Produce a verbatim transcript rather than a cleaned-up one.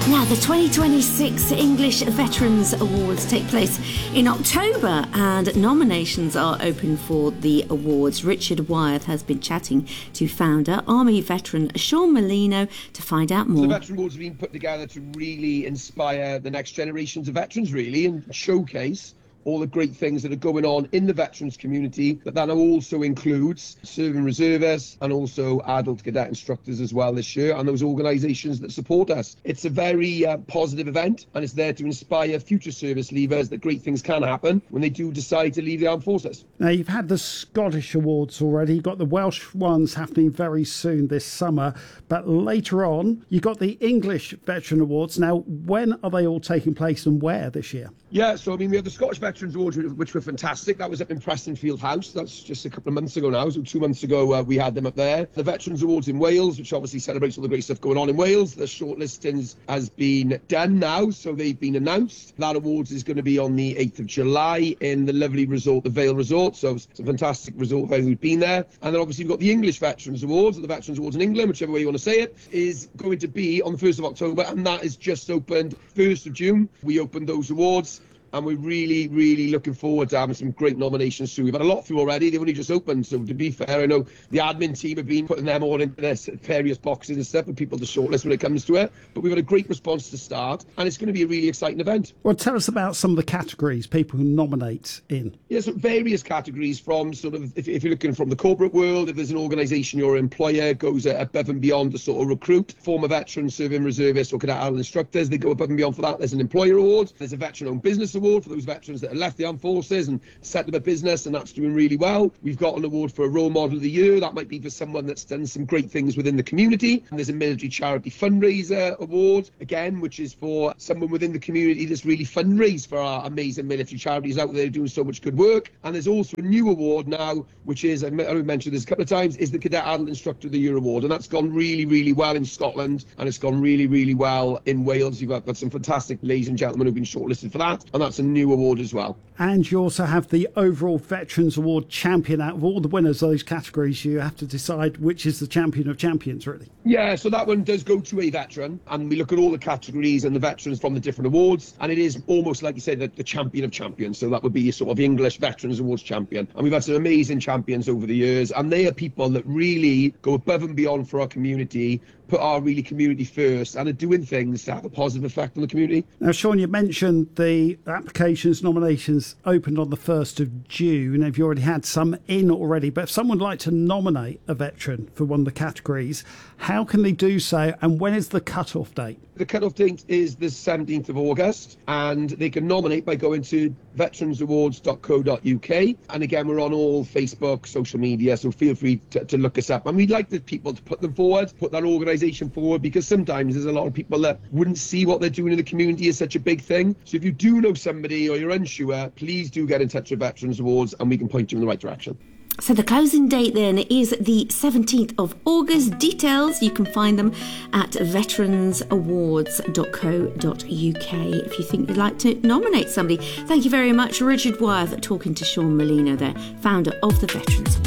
Now, the twenty twenty-six English Veterans Awards take place in October and nominations are open for the awards. Richard Wyeth has been chatting to founder, Army veteran Sean Molino to find out more. So the Veteran Awards have been put together to really inspire the next generations of veterans, really, and showcase all the great things that are going on in the veterans community, but that also includes serving reservists and also adult cadet instructors as well this year, and those organisations that support us. It's a very uh, positive event, and it's there to inspire future service leavers that great things can happen when they do decide to leave the armed forces. Now, you've had the Scottish Awards already, you've got the Welsh ones happening very soon this summer, but later on you've got the English Veteran Awards. Now, when are they all taking place and where this year? Yeah, so I mean, we have the Scottish Veterans Awards, which were fantastic. That was up in Prestonfield House. That's just a couple of months ago now. So two months ago, uh, we had them up there. The Veterans Awards in Wales, which obviously celebrates all the great stuff going on in Wales. The shortlisting has been done now, so they've been announced. That awards is going to be on the eighth of July in the lovely resort, the Vale Resort. So it's a fantastic resort for everyone who's been there. And then obviously we've got the English Veterans Awards, or the Veterans Awards in England, whichever way you want to say it, is going to be on the first of October, and that is just opened first of June. We opened those awards, and we're really, really looking forward to having some great nominations too. We've had a lot through already. They've only just opened, so to be fair, I know the admin team have been putting them all into their various boxes and stuff for people to shortlist when it comes to it. But we've had a great response to start, and it's going to be a really exciting event. Well, tell us about some of the categories people who nominate in. Yes, yeah, so various categories from sort of, if, if you're looking from the corporate world, if there's an organisation your employer goes above and beyond to sort of recruit former veterans, serving reservists or cadet adult instructors, they go above and beyond for that. There's an employer award. There's a veteran-owned business award for those veterans that have left the armed forces and set up a business, and that's doing really well. We've got an award for a role model of the year. That might be for someone that's done some great things within the community. And there's a military charity fundraiser award, again, which is for someone within the community that's really fundraised for our amazing military charities out there doing so much good work. And there's also a new award now, which is, I mentioned this a couple of times, is the Cadet Adult Instructor of the Year award. And that's gone really, really well in Scotland, and it's gone really, really well in Wales. You've got, got some fantastic ladies and gentlemen who've been shortlisted for that, and that's a new award as well. And you also have the overall Veterans Award champion. Out of all the winners of those categories, you have to decide which is the champion of champions, really. Yeah, so that one does go to a veteran, and we look at all the categories and the veterans from the different awards, and it is almost like you said, the, the champion of champions. So that would be sort of English Veterans Awards champion. And we've had some amazing champions over the years, and they are people that really go above and beyond for our community, put our really community first, and are doing things to have a positive effect on the community. Now, Sean, you mentioned the applications, nominations opened on the first of June. Have you already had some in already? But if someone would like to nominate a veteran for one of the categories, how can they do so, and when is the cut-off date? The cut-off date is the seventeenth of August, and they can nominate by going to veterans awards dot co dot uk. And again, we're on all Facebook, social media, so feel free to, to look us up. And we'd like the people to put them forward, put that organisation forward, because sometimes there's a lot of people that wouldn't see what they're doing in the community as such a big thing. So if you do know somebody or you're unsure, please do get in touch with Veterans Awards, and we can point you in the right direction. So the closing date then is the seventeenth of August. Details, you can find them at veterans awards dot co dot uk if you think you'd like to nominate somebody. Thank you very much, Richard Wyeth, talking to Sean Molino there, founder of the Veterans Awards.